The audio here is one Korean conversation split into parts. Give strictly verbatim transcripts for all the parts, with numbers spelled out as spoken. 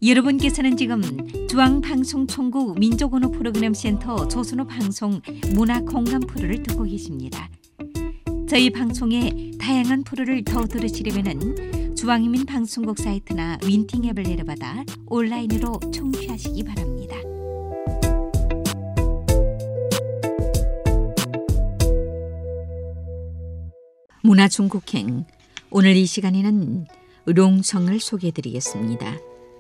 여러분께서는 지금 중앙방송총국 민족언어 프로그램 센터 조선어 방송 문화 공감 프로를 듣고 계십니다. 저희 방송의 다양한 프로를 더 들으시려면 중앙인민 방송국 사이트나 윈팅 앱을 내려받아 온라인으로 청취하시기 바랍니다. 문화중국행, 오늘 이 시간에는 롱성을 소개해드리겠습니다.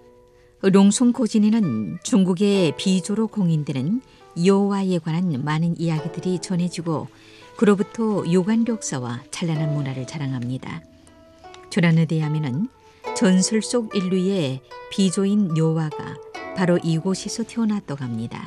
롱송 고진에는 중국의 비조로 공인되는 여호와에 관한 많은 이야기들이 전해지고 그로부터 요관력사와 찬란한 문화를 자랑합니다. 조란에 하면은 전설 속 인류의 비조인 여호와가 바로 이곳에서 태어났다고 합니다.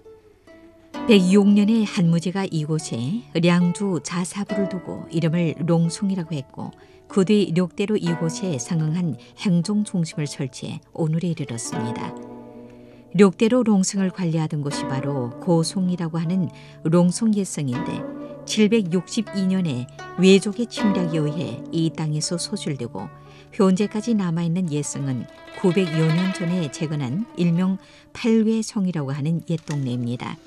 백이억 년에 한무제가 이곳에 량주 자사부를 두고 이름을 롱송이라고 했고 그 뒤 력대로 이곳에 상응한 행정 중심을 설치해 오늘에 이르렀습니다. 력대로 롱성을 관리하던 곳이 바로 고송이라고 하는 롱송 옛성인데 칠백육십이 년에 외족의 침략에 의해 이 땅에서 소출되고 현재까지 남아있는 옛성은 구백여 년 전에 재건한 일명 팔회성이라고 하는 옛 동네입니다.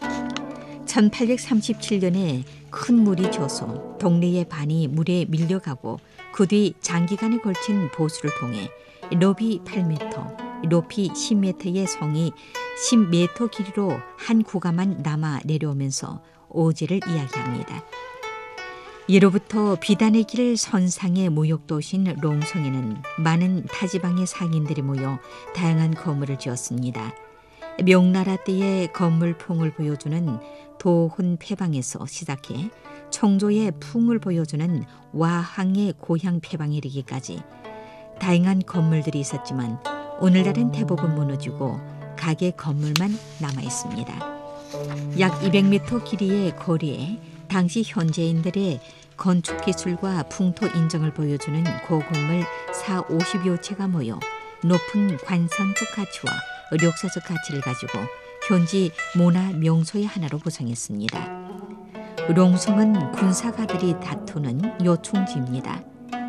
천팔백삼십칠 년에 큰 물이 져서 동네의 반이 물에 밀려가고 그 뒤 장기간에 걸친 보수를 통해 높이 팔 미터, 높이 십 미터의 성이 십 미터 길이로 한 구간만 남아 내려오면서 오지를 이야기합니다. 예로부터 비단의 길 선상의 무역도시인 롱성에는 많은 타지방의 상인들이 모여 다양한 건물을 지었습니다. 명나라 때의 건물풍을 보여주는 도훈 패방에서 시작해 청조의 풍을 보여주는 와항의 고향 패방에 이르기까지 다양한 건물들이 있었지만 오늘날은 대부분 무너지고 가게 건물만 남아 있습니다. 약 이백 미터 길이의 거리에 당시 현지인들의 건축 기술과 풍토 인정을 보여주는 고건물 사오십여 채가 모여 높은 관상적 가치와 역사적 가치를 가지고 현지 문화 명소의 하나로 부상했습니다. 롱성은 군사가들이 다투는 요충지입니다.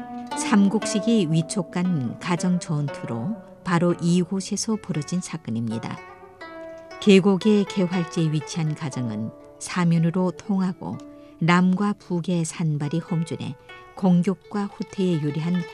삼국시기 위촉간 가정 전투로 바로 이곳에서 벌어진 사건입니다. 계곡의 개활지에 위치한 가정은 사면으로 통하고 남과 북의 산발이 험준해 공격과 후퇴에 유리한